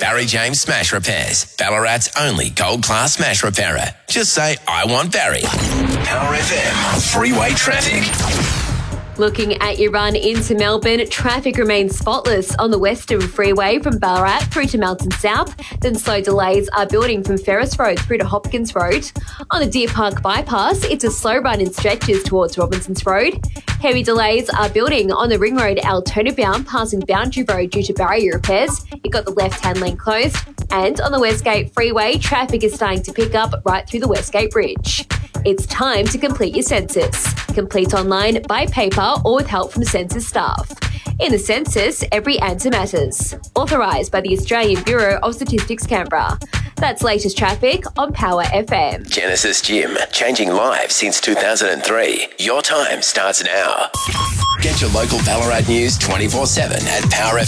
Barry James Smash Repairs, Ballarat's only gold-class smash repairer. Just say, I want Barry. Power FM, freeway traffic. Looking at your run into Melbourne, traffic remains spotless on the Western Freeway from Ballarat through to Mountain South. Then slow delays are building from Ferris Road through to Hopkins Road. On the Deer Park bypass, it's a slow run in stretches towards Robinsons Road. Heavy delays are building on the Ring Road Altona bound, passing Boundary Road due to barrier repairs. You've got the left-hand lane closed. And on the Westgate Freeway, traffic is starting to pick up right through the Westgate Bridge. It's time to complete your census. Complete online, by paper, or with help from census staff. In the census, every answer matters. Authorised by the Australian Bureau of Statistics, Canberra. That's latest traffic on Power FM. Genesis Gym, changing lives since 2003. Your time starts now. Get your local Ballarat news 24/7 at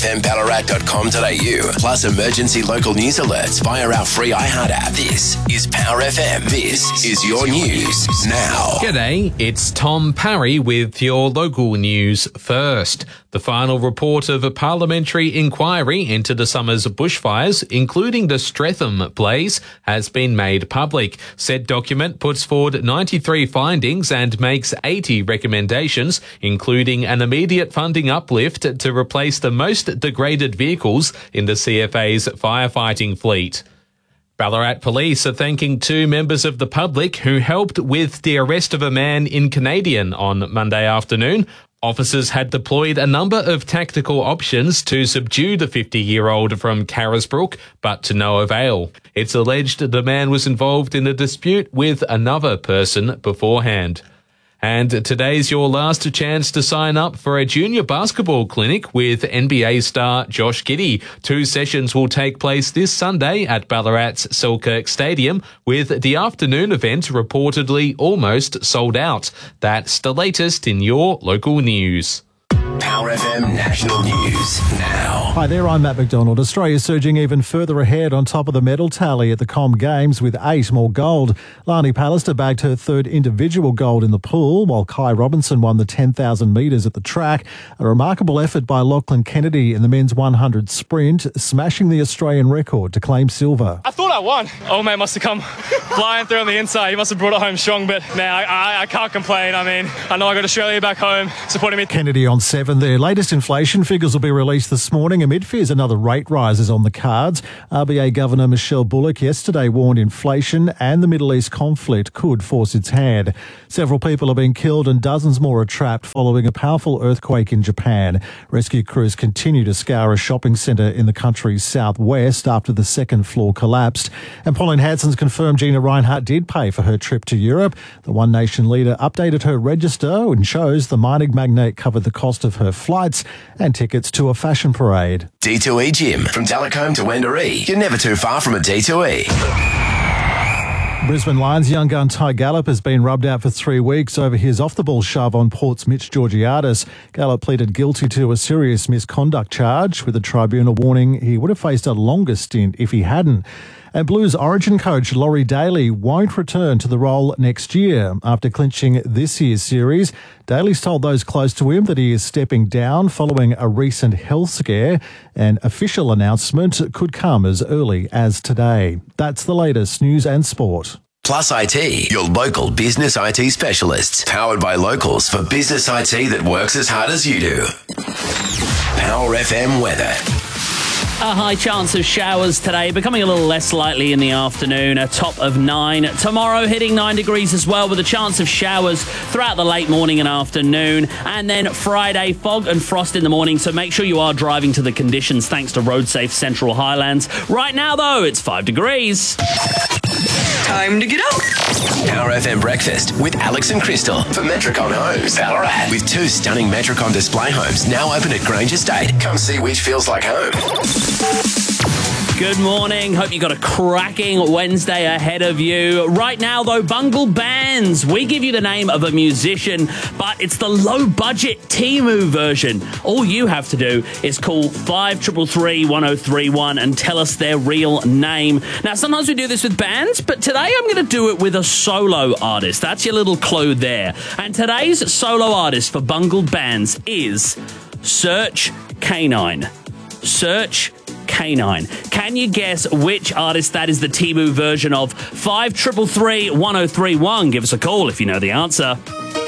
powerfmballarat.com.au. Plus emergency local news alerts via our free iHeart app. This is Power FM. This is your news now. G'day, it's Tom Parry with your local news first. The final report of a parliamentary inquiry into the summer's bushfires, including the Streatham blaze, has been made public. Said document puts forward 93 findings and makes 80 recommendations, including an immediate funding uplift to replace the most degraded vehicles in the CFA's firefighting fleet. Ballarat Police are thanking two members of the public who helped with the arrest of a man in Canadian on Monday afternoon. Officers had deployed a number of tactical options to subdue the 50-year-old from Carisbrook, but to no avail. It's alleged the man was involved in a dispute with another person beforehand. And today's your last chance to sign up for a junior basketball clinic with NBA star Josh Giddey. 2 sessions will take place this Sunday at Ballarat's Selkirk Stadium, with the afternoon event reportedly almost sold out. That's the latest in your local news. Power FM National News now. Hi there, I'm Matt McDonald. Australia surging even further ahead on top of the medal tally at the Com Games with 8 more gold. Lani Pallister bagged her third individual gold in the pool, while Kai Robinson won the 10,000 metres at the track. A remarkable effort by Lachlan Kennedy in the men's 100 sprint, smashing the Australian record to claim silver. I thought I won. Old mate must have come flying through on the inside. He must have brought it home strong, but man, I can't complain. I mean, I know I got Australia back home supporting me. Kennedy on 7 there. Latest inflation figures will be released this morning amid fears another rate rise is on the cards. RBA Governor Michelle Bullock yesterday warned inflation and the Middle East conflict could force its hand. Several people have been killed and dozens more are trapped following a powerful earthquake in Japan. Rescue crews continue to scour a shopping centre in the country's southwest after the second floor collapsed. And Pauline Hanson's confirmed Gina Rinehart did pay for her trip to Europe. The One Nation leader updated her register and shows the mining magnate covered the cost of her flights and tickets to a fashion parade. D2E Gym, from Delacombe to Wendouree. You're never too far from a D2E. Brisbane Lions young gun Ty Gallup has been rubbed out for 3 weeks over his off-the-ball shove on Port's Mitch Georgiadis. Gallup pleaded guilty to a serious misconduct charge, with the tribunal warning he would have faced a longer stint if he hadn't. And Blues Origin coach Laurie Daly won't return to the role next year. After clinching this year's series, Daly's told those close to him that he is stepping down following a recent health scare. An official announcement could come as early as today. That's the latest news and sport. Plus IT, your local business IT specialists. Powered by locals for business IT that works as hard as you do. Power FM weather. A high chance of showers today, becoming a little less likely in the afternoon, a top of 9. Tomorrow hitting 9 degrees as well, with a chance of showers throughout the late morning and afternoon. And then Friday, fog and frost in the morning, so make sure you are driving to the conditions thanks to RoadSafe Central Highlands. Right now, though, it's 5 degrees. Time to get up. Power FM Breakfast with Alex and Crystal for Metricon Homes, Ballarat. With 2 stunning Metricon display homes now open at Grange Estate. Come see which feels like home. Good morning. Hope you got a cracking Wednesday ahead of you. Right now, though, Bungle Bands. We give you the name of a musician, but it's the low-budget Temu version. All you have to do is call 5333-1031 and tell us their real name. Now, sometimes we do this with bands, but today I'm going to do it with a solo artist. That's your little clue there. And today's solo artist for Bungle Bands is Search Canine. Search Canine. Can you guess which artist that is the Temu version of? 5333 1031. Give us a call if you know the answer.